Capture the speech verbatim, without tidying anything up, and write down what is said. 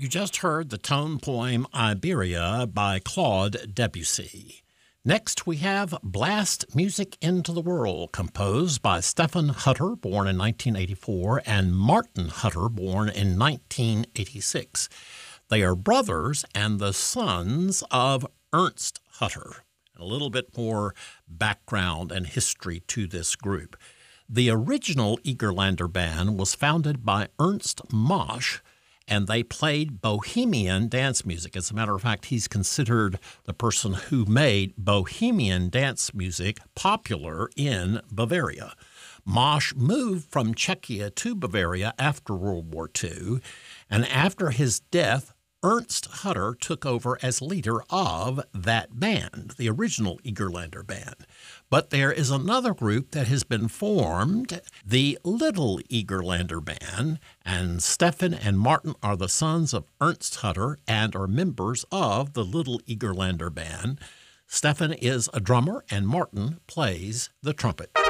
You just heard the tone poem Iberia by Claude Debussy. Next, we have Blast Music into the World, composed by Stephen Hutter, born in nineteen eighty-four, and Martin Hutter, born in nineteen eighty-six. They are brothers and the sons of Ernst Hutter. A little bit more background and history to this group. The original Egerländer band was founded by Ernst Mosch, and they played Bohemian dance music. As a matter of fact, he's considered the person who made Bohemian dance music popular in Bavaria. Mosch moved from Czechia to Bavaria after World War Two, and after his death, Ernst Hutter took over as leader of that band, the original Egerländer band. But there is another group that has been formed, the Little Egerländer Band, and Stefan and Martin are the sons of Ernst Hutter and are members of the Little Egerländer Band. Stefan is a drummer and Martin plays the trumpet.